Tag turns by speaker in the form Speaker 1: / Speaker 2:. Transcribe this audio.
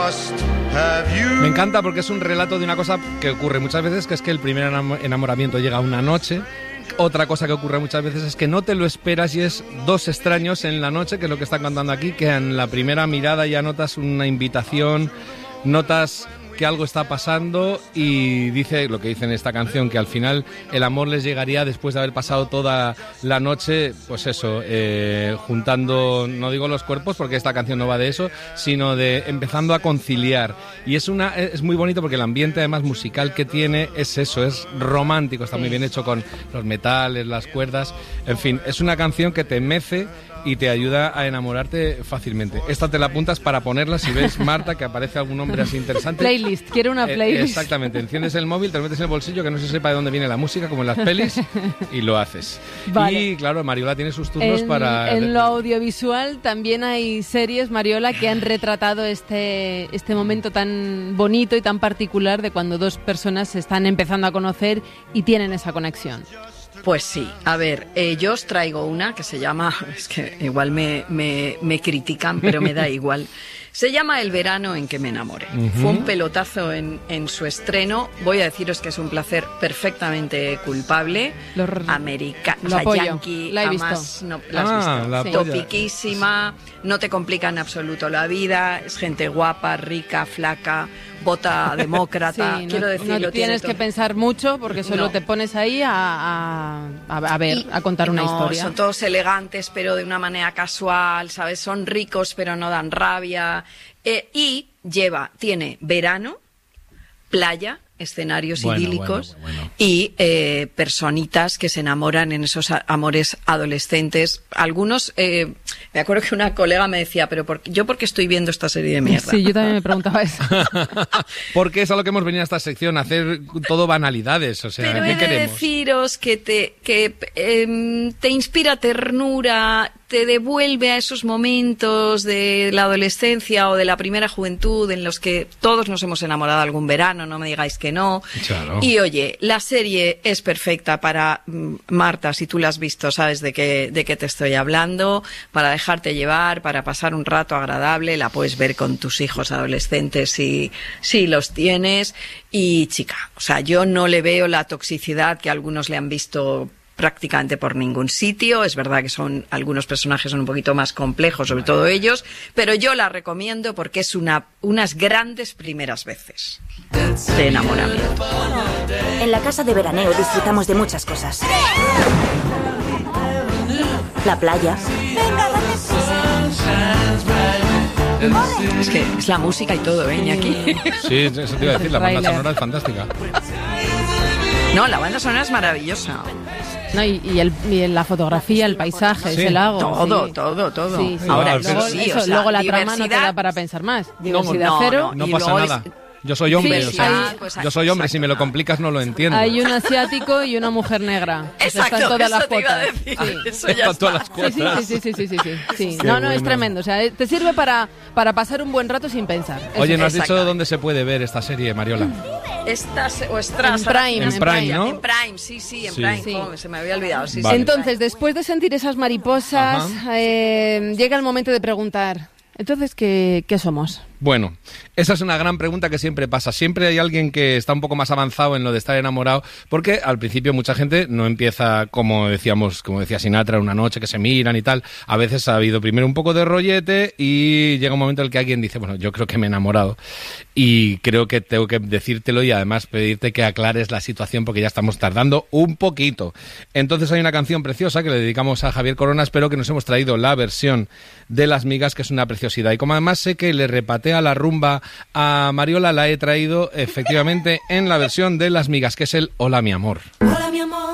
Speaker 1: Me encanta porque es un relato de una cosa que ocurre muchas veces, que es que el primer enamoramiento llega una noche. Otra cosa que ocurre muchas veces es que no te lo esperas y es dos extraños en la noche, que es lo que está contando aquí, que en la primera mirada ya notas una invitación, notas que algo está pasando y dice lo que dice en esta canción, que al final el amor les llegaría después de haber pasado toda la noche, pues eso, juntando, no digo los cuerpos porque esta canción no va de eso, sino de empezando a conciliar. Y es muy bonito porque el ambiente además musical que tiene es eso, es romántico, está muy bien hecho con los metales, las cuerdas, en fin, es una canción que te mece y te ayuda a enamorarte fácilmente. Esta te la apuntas para ponerla si ves, Marta, que aparece algún hombre así interesante.
Speaker 2: Playlist, quiero una playlist.
Speaker 1: Exactamente, enciendes el móvil, te lo metes en el bolsillo, que no se sepa de dónde viene la música, como en las pelis, y lo haces.
Speaker 2: Vale.
Speaker 1: Y claro, Mariola tiene sus turnos para...
Speaker 2: En lo audiovisual también hay series, Mariola, que han retratado este momento tan bonito y tan particular de cuando dos personas se están empezando a conocer y tienen esa conexión.
Speaker 3: Pues sí, a ver, yo os traigo una que se llama, es que igual me critican, pero me da igual. Se llama El verano en que me enamoré. Fue un pelotazo en su estreno. Voy a deciros que es un placer perfectamente culpable. Yankee,
Speaker 2: la he
Speaker 3: además, no, la has visto. Topiquísima, no te complican en absoluto la vida, es gente guapa, rica, flaca, vota demócrata.
Speaker 2: Sí,
Speaker 3: quiero decir,
Speaker 2: no tienes que pensar mucho porque solo te pones ahí a contar una historia.
Speaker 3: Son todos elegantes, pero de una manera casual, ¿sabes? Son ricos, pero no dan rabia. Y tiene verano, playa, escenarios idílicos y personitas que se enamoran en esos amores adolescentes. Algunos, me acuerdo que una colega me decía, pero ¿por qué estoy viendo esta serie de mierda?
Speaker 2: Sí, yo también me preguntaba eso.
Speaker 1: Porque es a lo que hemos venido a esta sección, a hacer todo banalidades, o sea,
Speaker 3: pero
Speaker 1: ¿qué
Speaker 3: he de
Speaker 1: queremos?
Speaker 3: deciros que te inspira ternura, te devuelve a esos momentos de la adolescencia o de la primera juventud en los que todos nos hemos enamorado algún verano, no me digáis que no.
Speaker 1: Claro.
Speaker 3: Y oye, la serie es perfecta para, Marta, si tú la has visto, sabes de qué te estoy hablando, para dejarte llevar, para pasar un rato agradable, la puedes ver con tus hijos adolescentes si los tienes. Y chica, o sea, yo no le veo la toxicidad que algunos le han visto prácticamente por ningún sitio. Es verdad que algunos personajes son un poquito más complejos, sobre todo ellos, pero yo la recomiendo porque es unas grandes primeras veces de enamoramiento.
Speaker 4: En la casa de veraneo disfrutamos de muchas cosas. La playa.
Speaker 3: Es que es la música y todo, ¿eh, Iñaki?
Speaker 1: Sí, eso te iba a decir, la banda sonora es fantástica.
Speaker 3: No, la banda sonora es maravillosa.
Speaker 2: No, y la fotografía, el paisaje, ese lago.
Speaker 3: Todo.
Speaker 2: Sí, sí.
Speaker 3: Ahora,
Speaker 2: luego la trama no te da para pensar más. Diversidad cero.
Speaker 1: No pasa nada. Yo soy hombre, yo soy hombre, si me lo complicas no lo entiendo.
Speaker 2: Hay un asiático y una mujer negra.
Speaker 3: Exacto,
Speaker 2: están todas las
Speaker 3: cuotas.
Speaker 1: Están todas las cuotas.
Speaker 2: Sí. No, es tremendo. O sea, te sirve para pasar un buen rato sin pensar.
Speaker 1: Oye, ¿no has dicho dónde se puede ver esta serie, Mariola?
Speaker 3: En
Speaker 2: Prime,
Speaker 1: ¿no?
Speaker 3: En Prime, sí, en Prime. Sí. Oh, se me había olvidado. Sí,
Speaker 1: vale.
Speaker 2: Entonces, después de sentir esas mariposas, llega el momento de preguntar, entonces, ¿qué somos?
Speaker 1: Bueno, esa es una gran pregunta que siempre pasa. Siempre hay alguien que está un poco más avanzado en lo de estar enamorado, porque al principio mucha gente no empieza, como decía Sinatra, una noche que se miran y tal. A veces ha habido primero un poco de rollete y llega un momento en el que alguien dice, bueno, yo creo que me he enamorado y creo que tengo que decírtelo y además pedirte que aclares la situación porque ya estamos tardando un poquito. Entonces hay una canción preciosa que le dedicamos a Javier Corona, espero que nos hemos traído la versión de Las Migas, que es una preciosidad. Y como además sé que le repatea la rumba a Mariola, la he traído efectivamente en la versión de Las Migas, que es el Hola mi amor.
Speaker 5: Hola mi amor.